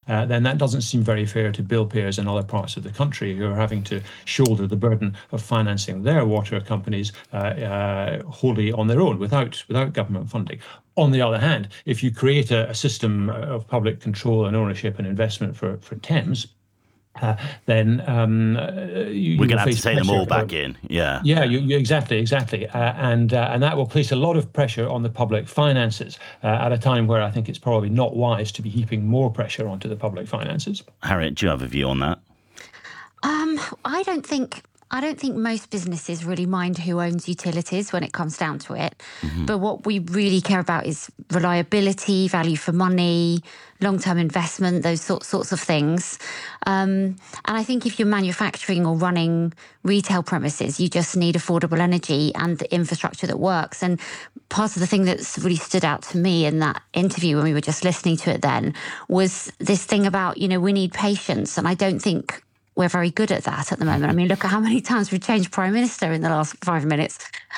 then that doesn't seem very fair to bill payers in other parts of the country who are having to shoulder the burden of financing their water companies wholly on their own without government funding. On the other hand, if you create a system of public control and ownership and investment for Thames, then we're going to have to take them all back in. Yeah. Yeah, exactly. And that will place a lot of pressure on the public finances at a time where I think it's probably not wise to be heaping more pressure onto the public finances. Harriet, do you have a view on that? I don't think most businesses really mind who owns utilities when it comes down to it. Mm-hmm. But what we really care about is reliability, value for money, long-term investment, those sorts of things. And I think if you're manufacturing or running retail premises, you just need affordable energy and the infrastructure that works. And part of the thing that's really stood out to me in that interview when we were just listening to it then was this thing about, we need patience. And I don't think we're very good at that at the moment. I mean, look at how many times we've changed Prime Minister in the last 5 minutes.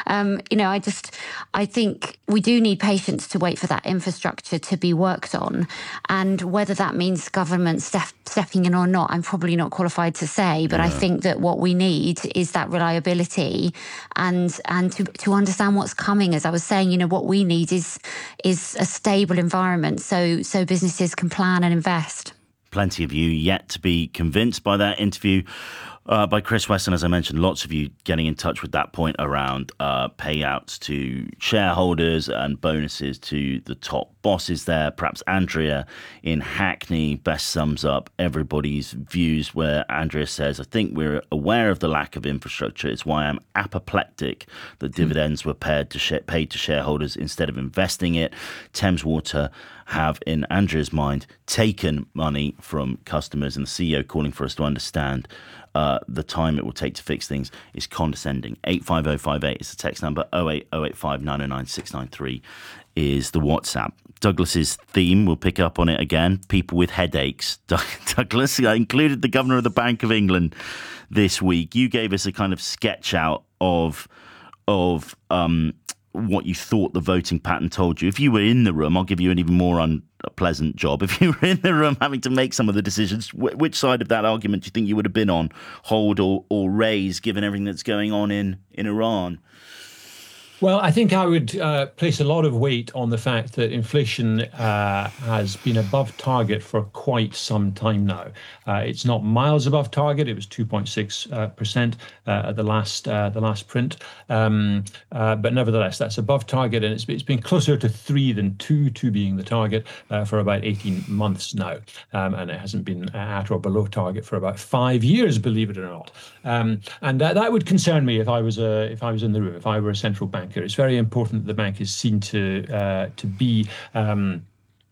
I think we do need patience to wait for that infrastructure to be worked on. And whether that means government stepping in or not, I'm probably not qualified to say. But I think that what we need is that reliability and to understand what's coming. As I was saying, what we need is a stable environment so businesses can plan and invest. Plenty of you yet to be convinced by that interview by Chris Weston. As I mentioned, lots of you getting in touch with that point around payouts to shareholders and bonuses to the top bosses there. Perhaps Andrea in Hackney best sums up everybody's views, where Andrea says, I think we're aware of the lack of infrastructure. It's why I'm apoplectic that dividends were paid to shareholders instead of investing it. Thames Water have, in Andrea's mind, taken money from customers, and the CEO calling for us to understand the time it will take to fix things is condescending. 85058 is the text number. 08085 909 693 is the WhatsApp. Douglas's theme, we'll pick up on it again. People with headaches. Douglas, I included the Governor of the Bank of England this week. You gave us a kind of sketch out of what you thought the voting pattern told you. If you were in the room, I'll give you an even more unpleasant job. If you were in the room having to make some of the decisions, which side of that argument do you think you would have been on? Hold or raise, given everything that's going on in Iran? Well, I think I would place a lot of weight on the fact that inflation has been above target for quite some time now. It's not miles above target. It was 2.6% at the last print. But nevertheless, that's above target, and it's been closer to 3 than 2 being the target for about 18 months now. And it hasn't been at or below target for about 5 years, believe it or not. And that would concern me if I was in the room, if I were a central banker. It's very important that the bank is seen to be an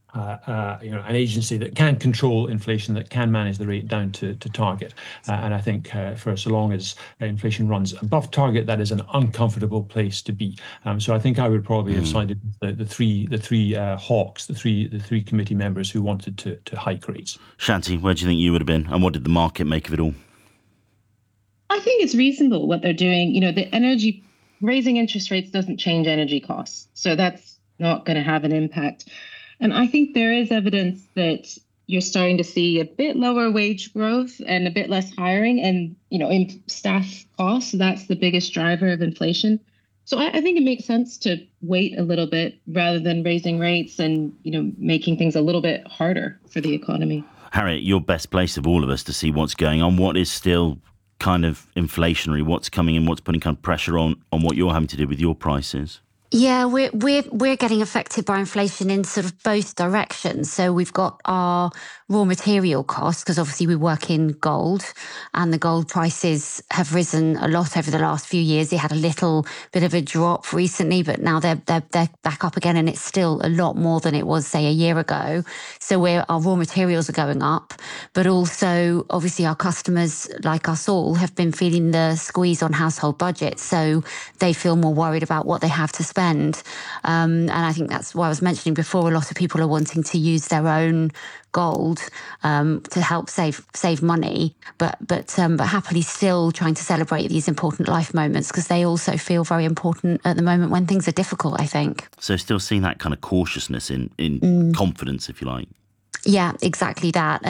agency that can control inflation, that can manage the rate down to target. And I think for so long as inflation runs above target, that is an uncomfortable place to be. So I think I would probably have sided with the three hawks, the three committee members who wanted to hike rates. Shanti, where do you think you would have been, and what did the market make of it all? I think it's reasonable what they're doing. The raising interest rates doesn't change energy costs, so that's not going to have an impact. And I think there is evidence that you're starting to see a bit lower wage growth and a bit less hiring and, in staff costs. That's the biggest driver of inflation. So I think it makes sense to wait a little bit rather than raising rates and, making things a little bit harder for the economy. Harriet, you're best placed of all of us to see what's going on. What is still kind of inflationary, what's coming in, what's putting kind of pressure on what you're having to do with your prices? Yeah, we're getting affected by inflation in sort of both directions. So we've got our raw material costs, because obviously we work in gold, and the gold prices have risen a lot over the last few years. They had a little bit of a drop recently, but now they're back up again, and it's still a lot more than it was, say, a year ago. So our raw materials are going up, but also obviously our customers, like us all, have been feeling the squeeze on household budgets. So they feel more worried about what they have to spend. And I think that's why I was mentioning before, a lot of people are wanting to use their own gold to help save money, but happily still trying to celebrate these important life moments, because they also feel very important at the moment when things are difficult, I think. So still seeing that kind of cautiousness in confidence, if you like. Yeah, exactly that.